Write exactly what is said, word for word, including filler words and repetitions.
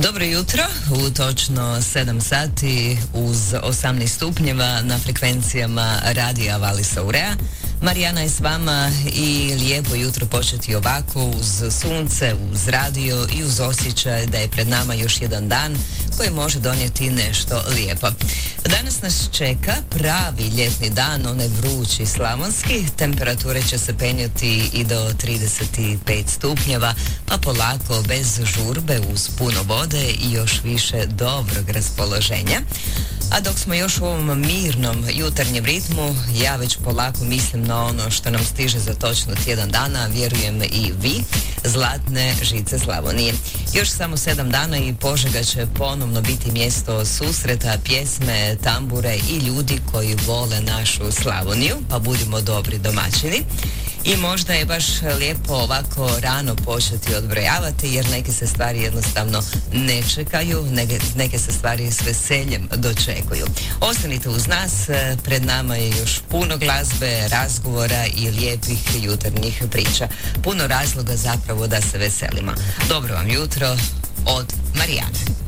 Dobro jutro, u točno sedam sati uz osamnaest stupnjeva na frekvencijama radija Vallis Aurea. Marijana je s vama i lijepo jutro početi ovako uz sunce, uz radio i uz osjećaj da je pred nama još jedan dan koji može donijeti nešto lijepo. Danas nas čeka pravi ljetni dan, onaj vrući slavonski. Temperature će se penjati i do trideset pet stupnjeva, pa polako, bez žurbe, uz puno vode i još više dobrog raspoloženja. A dok smo još u ovom mirnom jutarnjem ritmu, ja već polako mislim na ono što nam stiže za točno tjedan dana, vjerujem i vi, zlatne žice Slavonije. Još samo sedam dana i Požega će ponovno biti mjesto susreta, pjesme, tambure i ljudi koji vole našu Slavoniju, pa budimo dobri domaćini. I možda je baš lijepo ovako rano početi odbrojavati, jer neke se stvari jednostavno ne čekaju, neke, neke se stvari s veseljem dočekuju. Ostanite uz nas, pred nama je još puno glazbe, razgovora i lijepih jutarnjih priča. Puno razloga zapravo da se veselimo. Dobro vam jutro od Marijane.